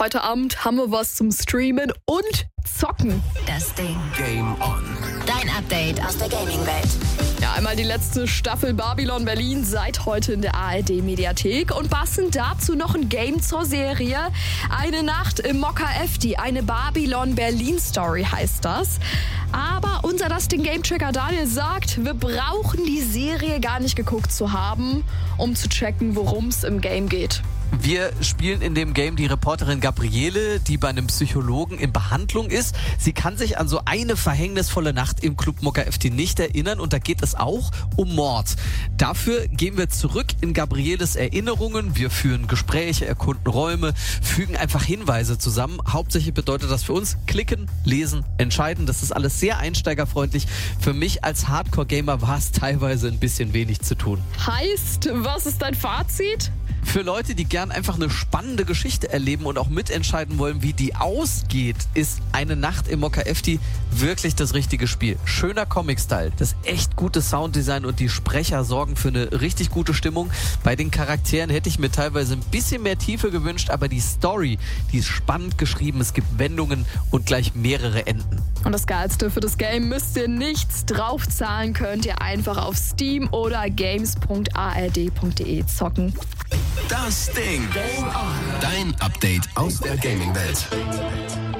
heute Abend haben wir was zum Streamen und Zocken. Das Ding. Game On. Dein Update aus der Gaming-Welt. Ja, einmal die letzte Staffel Babylon Berlin seit heute in der ARD-Mediathek und passend dazu noch ein Game zur Serie. Eine Nacht im Mokka Efti, eine Babylon Berlin-Story heißt das. Aber unser Dustin Game-Checker Daniel sagt, wir brauchen die Serie gar nicht geguckt zu haben, um zu checken, worum es im Game geht. Wir spielen in dem Game die Reporterin Gabriele, die bei einem Psychologen in Behandlung ist. Sie kann sich an so eine verhängnisvolle Nacht im Club Mokka Efti nicht erinnern und da geht es auch um Mord. Dafür gehen wir zurück in Gabrieles Erinnerungen. Wir führen Gespräche, erkunden Räume, fügen einfach Hinweise zusammen. Hauptsächlich bedeutet das für uns klicken, lesen, entscheiden. Das ist alles sehr einsteigerfreundlich. Für mich als Hardcore-Gamer war es teilweise ein bisschen wenig zu tun. Heißt, was ist dein Fazit? Für Leute, die gern einfach eine spannende Geschichte erleben und auch mitentscheiden wollen, wie die ausgeht, ist eine Nacht im Mokka Efti wirklich das richtige Spiel. Schöner Comic-Style, das echt gute Sounddesign und die Sprecher sorgen für eine richtig gute Stimmung. Bei den Charakteren hätte ich mir teilweise ein bisschen mehr Tiefe gewünscht, aber die Story, die ist spannend geschrieben. Es gibt Wendungen und gleich mehrere Enden. Und das Geilste, für das Game müsst ihr nichts draufzahlen, könnt ihr einfach auf Steam oder games.ard.de zocken. Das Ding. Game On. Dein Update aus der Gaming-Welt.